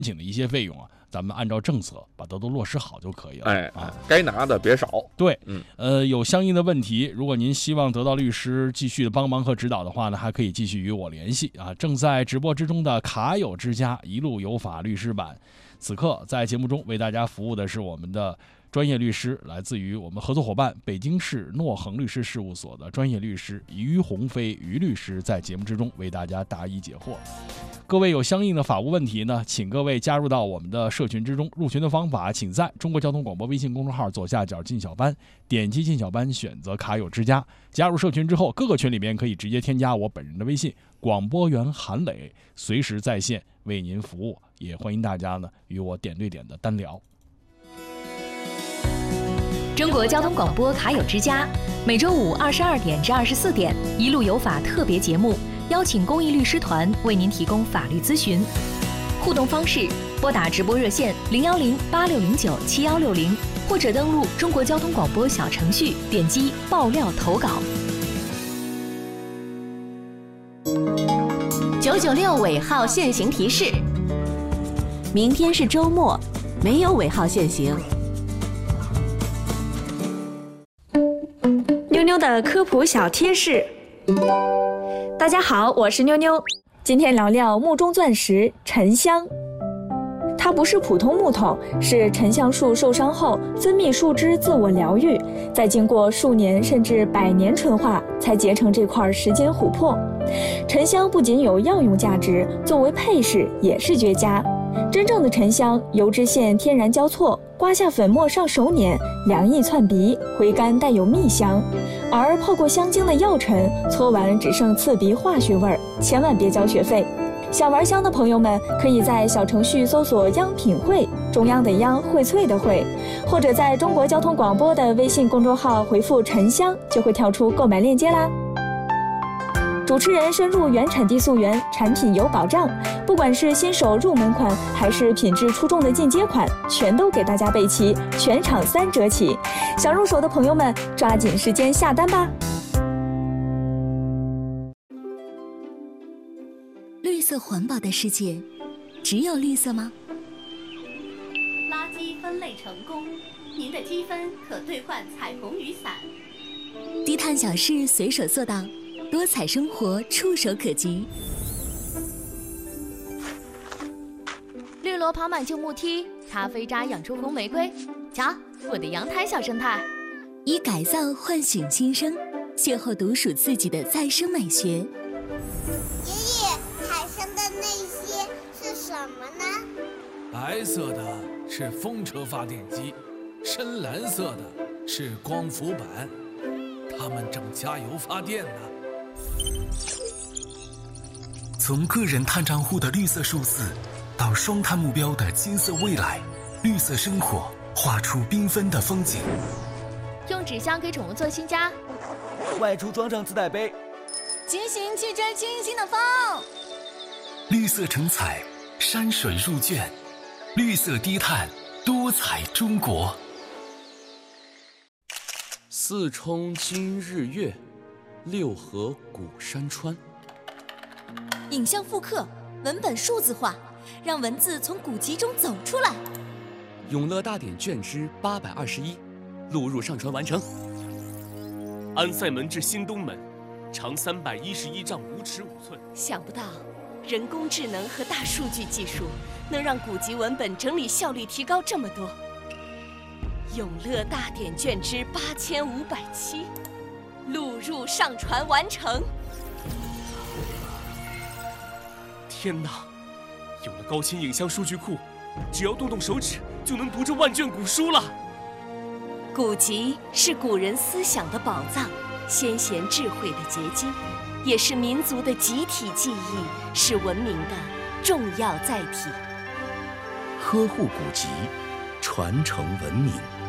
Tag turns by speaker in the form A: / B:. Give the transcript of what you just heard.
A: 请的一些费用啊，咱们按照政策把它都落实好就可以了。
B: 该拿的别少。
A: 对，有相应的问题，如果您希望得到律师继续的帮忙和指导的话呢，还可以继续与我联系啊。正在直播之中的卡友之家一路有法律师版，此刻在节目中为大家服务的是我们的专业律师，来自于我们合作伙伴北京市诺恒律师事务所的专业律师于鸿飞于律师，在节目之中为大家答疑解惑。各位有相应的法务问题呢，请各位加入到我们的社群之中。入群的方法，请在中国交通广播微信公众号左下角进小班，点击进小班，选择卡友之家。加入社群之后，各个群里面可以直接添加我本人的微信广播员韩磊，随时在线为您服务。也欢迎大家呢与我点对点的单聊。
C: 中国交通广播卡友之家，每周五22点至24点，一路有法特别节目，邀请公益律师团为您提供法律咨询。互动方式：拨打直播热线010-8609-7160，或者登录中国交通广播小程序，点击爆料投稿。996尾号限行提示：明天是周末，没有尾号限行。
D: 妞妞的科普小贴士。大家好，我是妞妞，今天聊聊木中钻石沉香。它不是普通木头，是沉香树受伤后分泌树脂自我疗愈，再经过数年甚至100年纯化，才结成这块时间琥珀。沉香不仅有药用价值，作为配饰也是绝佳。真正的沉香，油脂线天然交错，刮下粉末上手捻，凉意窜鼻，回甘带有蜜香。而泡过香精的药尘，搓完只剩刺鼻化学味儿，千万别交学费。想玩香的朋友们，可以在小程序搜索“央品汇”，中央的央，荟萃的荟，或者在中国交通广播的微信公众号回复“沉香”，就会跳出购买链接啦。主持人深入原产地溯源，产品有保障，不管是新手入门款，还是品质出众的进阶款，全都给大家备齐，全场3折起。想入手的朋友们，抓紧时间下单吧。
C: 绿色环保的世界，只有绿色吗？
E: 垃圾分类成功，您的积分可兑换彩虹雨伞。
C: 低碳小事随手做到，多彩生活触手可及。绿萝跑满旧木梯，咖啡渣养出红玫瑰。瞧，我的阳台小生态。以改造唤醒新生，邂逅独属自己的再生美学。
F: 爷爷，产生的那些是什么呢？
G: 白色的是风车发电机，深蓝色的是光伏板，它们正加油发电呢。
H: 从个人碳账户的绿色数字，到双碳目标的金色未来，绿色生活画出缤纷的风景。
C: 用纸箱给宠物做新家，
I: 外出装上自带杯，
C: 骑行去追清新的风。
H: 绿色成彩，山水入卷，绿色低碳，多彩中国。
J: 四冲今日月，六合古山川。
C: 影像复刻，文本数字化，让文字从古籍中走出来。
J: 永乐大典卷之821，录入上传完成。安塞门至新东门，长311丈5尺5寸。
C: 想不到，人工智能和大数据技术能让古籍文本整理效率提高这么多。永乐大典卷之8507，录入上传完成。
J: 天哪！有了高清影像数据库，只要动动手指就能读这万卷古书了。
C: 古籍是古人思想的宝藏，先贤智慧的结晶，也是民族的集体记忆，是文明的重要载体。
K: 呵护古籍，传承文明。